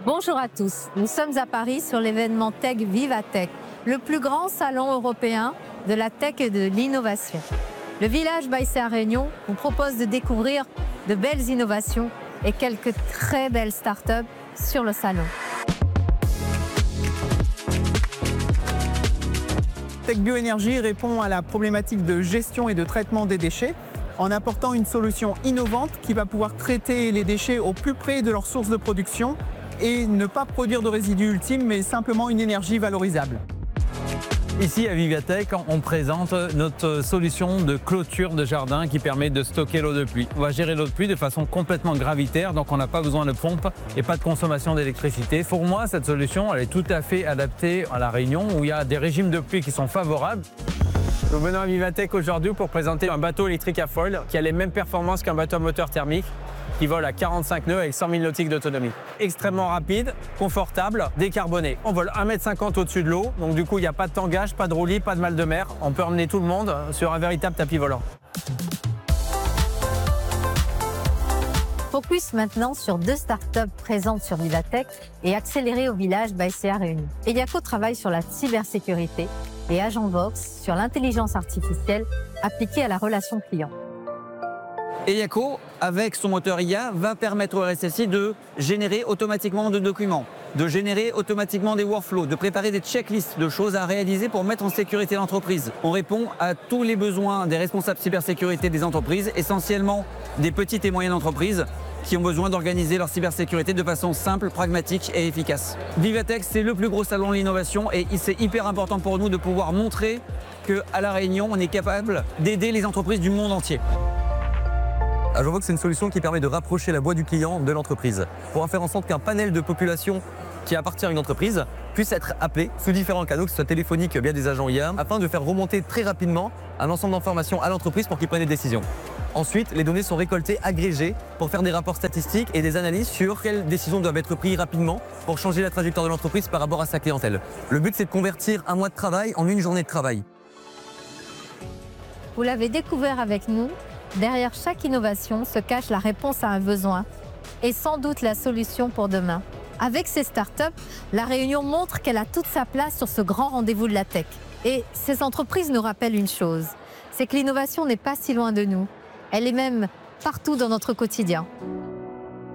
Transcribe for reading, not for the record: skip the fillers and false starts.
Bonjour à tous, nous sommes à Paris sur l'événement Tech Vivatech, le plus grand salon européen de la tech et de l'innovation. Le village Baïséa Réunion vous propose de découvrir de belles innovations et quelques très belles startups sur le salon. Tech Bioénergie répond à la problématique de gestion et de traitement des déchets en apportant une solution innovante qui va pouvoir traiter les déchets au plus près de leur source de production et ne pas produire de résidus ultimes, mais simplement une énergie valorisable. Ici à Vivatech, on présente notre solution de clôture de jardin qui permet de stocker l'eau de pluie. On va gérer l'eau de pluie de façon complètement gravitaire, donc on n'a pas besoin de pompe et pas de consommation d'électricité. Pour moi, cette solution, elle est tout à fait adaptée à La Réunion où il y a des régimes de pluie qui sont favorables. Nous venons à Vivatech aujourd'hui pour présenter un bateau électrique à foil qui a les mêmes performances qu'un bateau à moteur thermique qui vole à 45 nœuds avec 100 000 nautiques d'autonomie. Extrêmement rapide, confortable, décarboné. On vole 1,50 m au-dessus de l'eau, donc du coup il n'y a pas de tangage, pas de roulis, pas de mal de mer. On peut emmener tout le monde sur un véritable tapis volant. Focus maintenant sur deux startups présentes sur Vivatech et accélérées au village Baïséa Réunion. Eyako travaille sur la cybersécurité et Agentvox sur l'intelligence artificielle appliquée à la relation client. Eyako, avec son moteur IA, va permettre au RSSI de générer automatiquement des documents, de générer automatiquement des workflows, de préparer des checklists de choses à réaliser pour mettre en sécurité l'entreprise. On répond à tous les besoins des responsables cybersécurité des entreprises, essentiellement des petites et moyennes entreprises qui ont besoin d'organiser leur cybersécurité de façon simple, pragmatique et efficace. Vivatech, c'est le plus gros salon de l'innovation et c'est hyper important pour nous de pouvoir montrer qu'à La Réunion, on est capable d'aider les entreprises du monde entier. Agentvox, c'est une solution qui permet de rapprocher la voix du client de l'entreprise pour faire en sorte qu'un panel de population qui appartient à une entreprise puisse être appelé sous différents canaux, que ce soit téléphonique via des agents IA, afin de faire remonter très rapidement un ensemble d'informations à l'entreprise pour qu'ils prennent des décisions. Ensuite, les données sont récoltées, agrégées pour faire des rapports statistiques et des analyses sur quelles décisions doivent être prises rapidement pour changer la trajectoire de l'entreprise par rapport à sa clientèle. Le but, c'est de convertir un mois de travail en une journée de travail. Vous l'avez découvert avec nous, derrière chaque innovation se cache la réponse à un besoin et sans doute la solution pour demain. Avec ces startups, La Réunion montre qu'elle a toute sa place sur ce grand rendez-vous de la tech. Et ces entreprises nous rappellent une chose, c'est que l'innovation n'est pas si loin de nous. Elle est même partout dans notre quotidien.